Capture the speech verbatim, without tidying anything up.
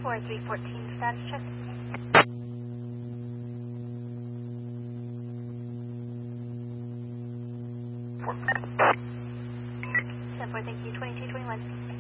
four three one four, status check. ten four, thank you, twenty-two twenty-one.